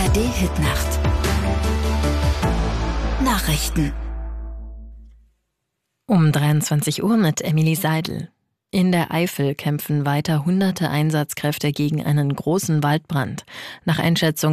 ARD-Hitnacht. Nachrichten. Um 23 Uhr mit Emily Seidel. In der Eifel kämpfen weiter hunderte Einsatzkräfte gegen einen großen Waldbrand. Nach Einschätzung